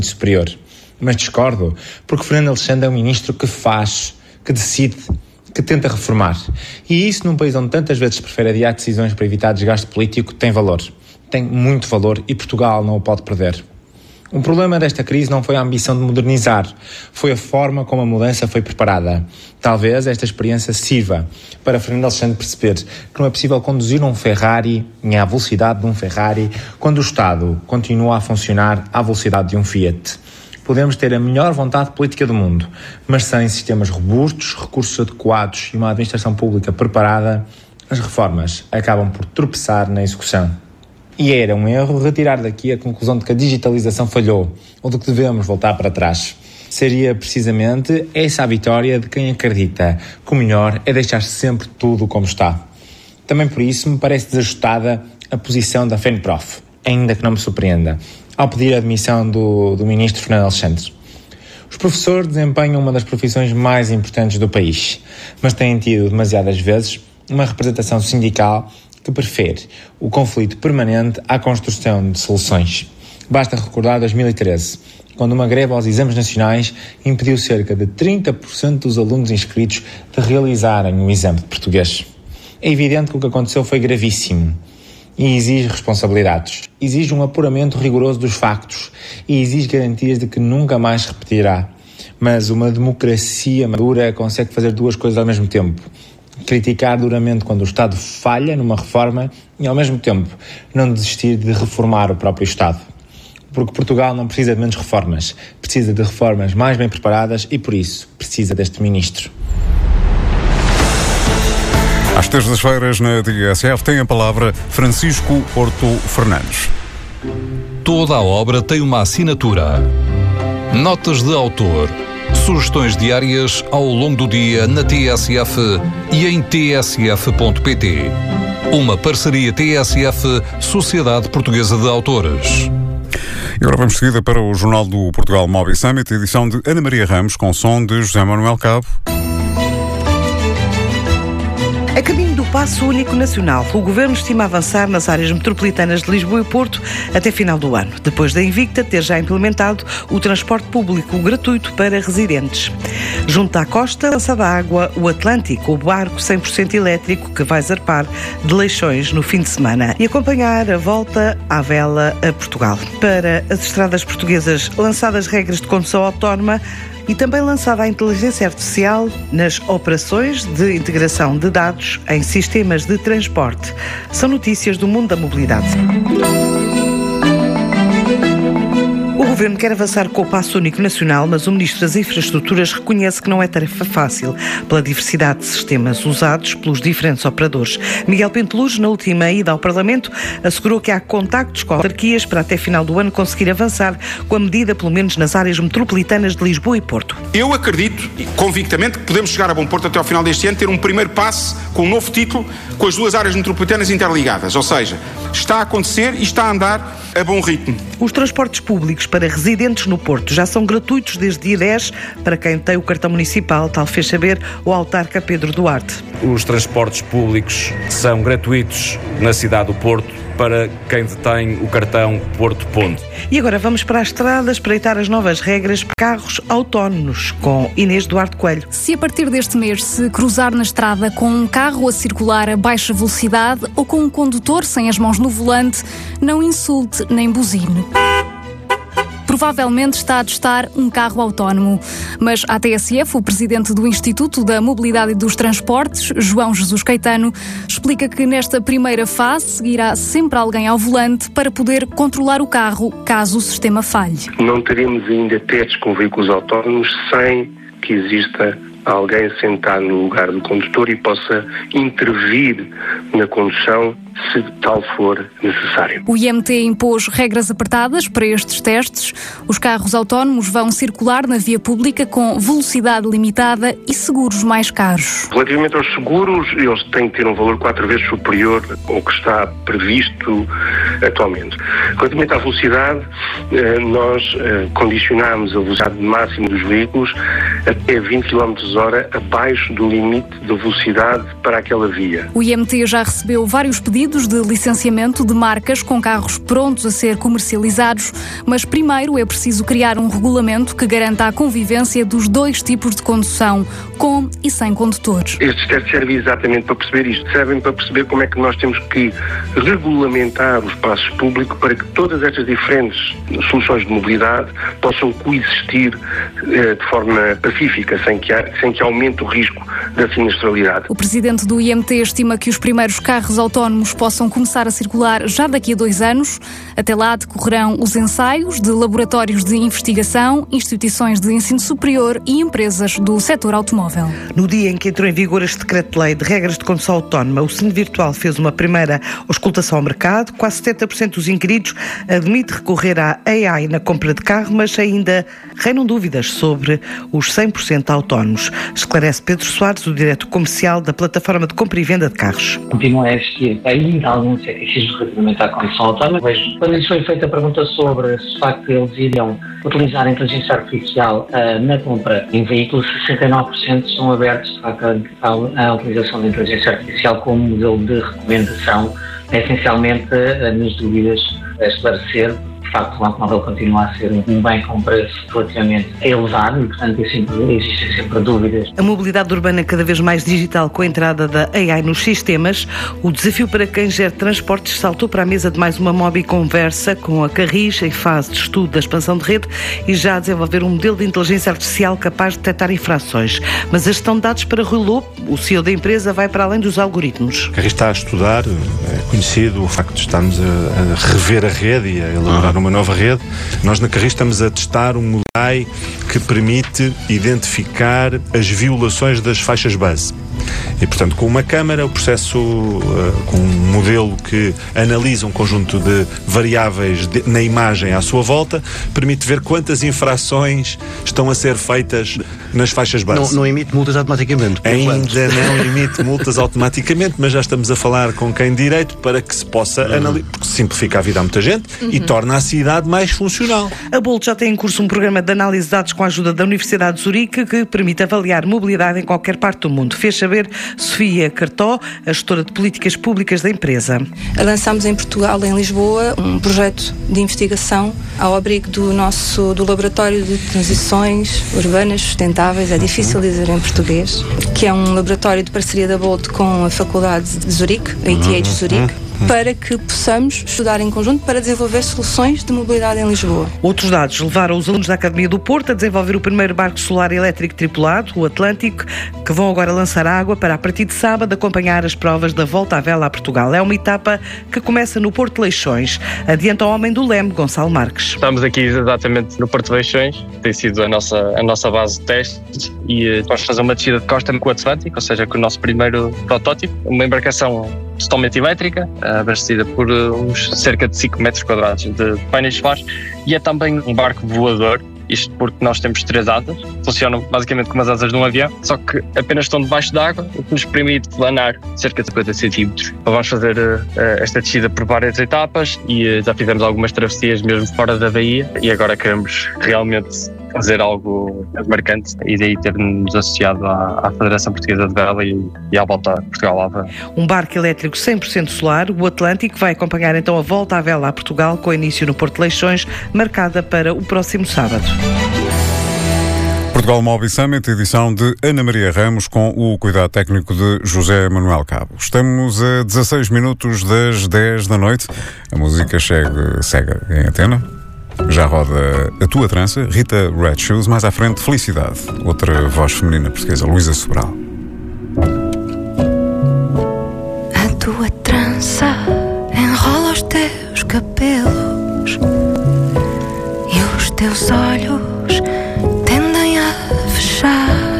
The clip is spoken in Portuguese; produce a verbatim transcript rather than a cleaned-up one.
superior. Mas discordo, porque Fernando Alexandre é um ministro que faz, que decide, que tenta reformar. E isso, num país onde tantas vezes se prefere adiar decisões para evitar desgaste político, tem valor. Tem muito valor e Portugal não o pode perder. O problema desta crise não foi a ambição de modernizar, foi a forma como a mudança foi preparada. Talvez esta experiência sirva para Fernando Alexandre perceber que não é possível conduzir um Ferrari à velocidade de um Ferrari quando o Estado continua a funcionar à velocidade de um Fiat. Podemos ter a melhor vontade política do mundo, mas sem sistemas robustos, recursos adequados e uma administração pública preparada, as reformas acabam por tropeçar na execução. E era um erro retirar daqui a conclusão de que a digitalização falhou, ou de que devemos voltar para trás. Seria precisamente essa a vitória de quem acredita que o melhor é deixar sempre tudo como está. Também por isso me parece desajustada a posição da FENPROF, ainda que não me surpreenda, ao pedir a admissão do, do ministro Fernando Alexandre. Os professores desempenham uma das profissões mais importantes do país, mas têm tido demasiadas vezes uma representação sindical que prefere o conflito permanente à construção de soluções. Basta recordar dois mil e treze, quando uma greve aos exames nacionais impediu cerca de trinta por cento dos alunos inscritos de realizarem o exame de português. É evidente que o que aconteceu foi gravíssimo e exige responsabilidades, exige um apuramento rigoroso dos factos e exige garantias de que nunca mais se repetirá. Mas uma democracia madura consegue fazer duas coisas ao mesmo tempo: criticar duramente quando o Estado falha numa reforma e, ao mesmo tempo, não desistir de reformar o próprio Estado. Porque Portugal não precisa de menos reformas, precisa de reformas mais bem preparadas e, por isso, precisa deste ministro. Às terças-feiras, na T S F, tem a palavra Francisco Horto Fernandes. Toda a obra tem uma assinatura. Notas de autor. Sugestões diárias ao longo do dia na T S F e em t s f ponto p t. Uma parceria T S F, Sociedade Portuguesa de Autores. E agora vamos de seguida para o Jornal do Portugal Mobi Summit, edição de Ana Maria Ramos, com som de José Manuel Cabo. A caminho do Paço Único Nacional, o Governo estima avançar nas áreas metropolitanas de Lisboa e Porto até final do ano, depois da Invicta ter já implementado o transporte público gratuito para residentes. Junto à costa, lançada à água, o Atlântico, o barco cem por cento elétrico que vai zarpar de Leixões no fim de semana e acompanhar a volta à vela a Portugal. Para as estradas portuguesas, lançadas regras de condução autónoma e também lançada a inteligência artificial nas operações de integração de dados em sistemas de transporte. São notícias do mundo da mobilidade. O Governo quer avançar com o Paço Único Nacional, mas o Ministro das Infraestruturas reconhece que não é tarefa fácil pela diversidade de sistemas usados pelos diferentes operadores. Miguel Penteluz, na última ida ao Parlamento, assegurou que há contactos com autarquias para até final do ano conseguir avançar com a medida, pelo menos nas áreas metropolitanas de Lisboa e Porto. Eu acredito convictamente que podemos chegar a bom porto até ao final deste ano, ter um primeiro passo com um novo título, com as duas áreas metropolitanas interligadas, ou seja, está a acontecer e está a andar a bom ritmo. Os transportes públicos para residentes no Porto já são gratuitos desde dia dez para quem tem o cartão municipal, tal fez saber o autarca Pedro Duarte. Os transportes públicos são gratuitos na cidade do Porto para quem detém o cartão Porto Ponto. E agora vamos para a estrada espreitar as novas regras para carros autónomos com Inês Duarte Coelho. Se a partir deste mês se cruzar na estrada com um carro a circular a baixa velocidade ou com um condutor sem as mãos no volante, não insulte nem buzine. Provavelmente está a testar um carro autónomo. Mas a T S F, o presidente do Instituto da Mobilidade e dos Transportes, João Jesus Caetano, explica que nesta primeira fase seguirá sempre alguém ao volante para poder controlar o carro caso o sistema falhe. Não teremos ainda testes com veículos autónomos sem que exista alguém sentado no lugar do condutor e possa intervir na condução se tal for necessário. O I M T impôs regras apertadas para estes testes. Os carros autónomos vão circular na via pública com velocidade limitada e seguros mais caros. Relativamente aos seguros, eles têm que ter um valor quatro vezes superior ao que está previsto atualmente. Relativamente à velocidade, nós condicionamos a velocidade máxima dos veículos até vinte quilómetros por hora abaixo do limite de velocidade para aquela via. O I M T já recebeu vários pedidos pedidos de licenciamento de marcas com carros prontos a ser comercializados, mas primeiro é preciso criar um regulamento que garanta a convivência dos dois tipos de condução, com e sem condutores. Estes testes servem exatamente para perceber isto. Servem para perceber como é que nós temos que regulamentar o espaço público para que todas estas diferentes soluções de mobilidade possam coexistir eh, de forma pacífica, sem que, ha, sem que aumente o risco da sinistralidade. O presidente do I M T estima que os primeiros carros autónomos possam começar a circular já daqui a dois anos. Até lá decorrerão os ensaios de laboratórios de investigação, instituições de ensino superior e empresas do setor automóvel. No dia em que entrou em vigor este decreto-lei de regras de condução autónoma, o Cine Virtual fez uma primeira auscultação ao mercado. Quase setenta por cento dos inquiridos admite recorrer à A I na compra de carro, mas ainda reinam dúvidas sobre os cem por cento autónomos. Esclarece Pedro Soares, o diretor comercial da plataforma de compra e venda de carros. Continua a existir ainda algum ceticismo relativamente à condução autónoma. Vejo, quando lhes foi feita a pergunta sobre se de facto eles iriam utilizar a inteligência artificial uh, na compra em veículos, sessenta e nove por cento são abertos de facto, à, à utilização da inteligência artificial como modelo de recomendação. É essencialmente as minhas dúvidas a esclarecer. De facto, o automóvel continua a ser um bem com preço relativamente elevado e, portanto, sempre, existem sempre dúvidas. A mobilidade urbana é cada vez mais digital com a entrada da A I nos sistemas. O desafio para quem gera transportes saltou para a mesa de mais uma Mobi Conversa com a Carris em fase de estudo da expansão de rede e já a desenvolver um modelo de inteligência artificial capaz de detectar infrações. Mas a gestão de dados para Rui Lobo, o C E O da empresa, vai para além dos algoritmos. A Carris está a estudar, é conhecido o facto de estarmos a, a rever a rede e a elaborar uma nova rede. Nós na Carris estamos a testar um modelo que permite identificar as violações das faixas base. E, portanto, com uma câmara, o processo, uh, com um modelo que analisa um conjunto de variáveis de, na imagem à sua volta, permite ver quantas infrações estão a ser feitas nas faixas base. Não, não emite multas automaticamente? Ainda não emite multas automaticamente, mas já estamos a falar com quem de direito para que se possa uhum. analisar, porque simplifica a vida a muita gente uhum. e torna a cidade mais funcional. A Bolt já tem em curso um programa de análise de dados com a ajuda da Universidade de Zurique que permite avaliar mobilidade em qualquer parte do mundo. Fez saber Sofia Cartó, a gestora de políticas públicas da empresa. Lançámos em Portugal, em Lisboa, um projeto de investigação ao abrigo do nosso do Laboratório de Transições Urbanas Sustentáveis, é difícil dizer em português, que é um laboratório de parceria da Bolt com a Faculdade de Zurique, a I T H de Zurique, para que possamos estudar em conjunto para desenvolver soluções de mobilidade em Lisboa. Outros dados levaram os alunos da Academia do Porto a desenvolver o primeiro barco solar elétrico tripulado, o Atlântico, que vão agora lançar água para, a partir de sábado, acompanhar as provas da Volta à Vela a Portugal. É uma etapa que começa no Porto de Leixões. Adianta o homem do Leme, Gonçalo Marques. Estamos aqui exatamente no Porto de Leixões, tem sido a nossa, a nossa base de testes e uh, vamos fazer uma descida de costa com o Atlântico, ou seja, com o nosso primeiro protótipo, uma embarcação totalmente elétrica, abastecida por uns cerca de cinco metros quadrados de painéis solares, e é também um barco voador, isto porque nós temos três asas, funcionam basicamente como as asas de um avião, só que apenas estão debaixo d'água, o que nos permite planar cerca de cinquenta centímetros. Vamos fazer uh, esta descida por várias etapas e uh, já fizemos algumas travessias mesmo fora da baía e agora queremos realmente fazer algo marcante e daí ter-nos associado à, à Federação Portuguesa de Vela e, e à Volta a Portugal à Vela. Um barco elétrico cem por cento solar, o Atlântico, vai acompanhar então a Volta à Vela a Portugal com início no Porto de Leixões, marcada para o próximo sábado. Portugal Mobi Summit, edição de Ana Maria Ramos, com o cuidado técnico de José Manuel Cabo. Estamos a dezasseis minutos das dez da noite. A música segue, segue em antena. Já roda A Tua Trança, Rita Red Shoes, mais à frente Felicidade, outra voz feminina portuguesa, Luísa Sobral. A tua trança enrola os teus cabelos e os teus olhos tendem a fechar.